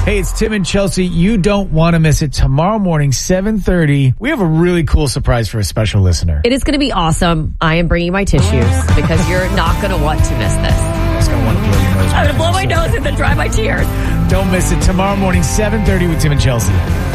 Hey, it's Tim and Chelsea. You don't want to miss it. Tomorrow morning, 7:30. We have a really cool surprise for a special listener. It is going to be awesome. I am bringing my tissues because you're not going to want to miss this. I'm just going to want to blow your nose. I'm going to blow my nose and then dry my tears. Don't miss it. Tomorrow morning, 7:30 with Tim and Chelsea.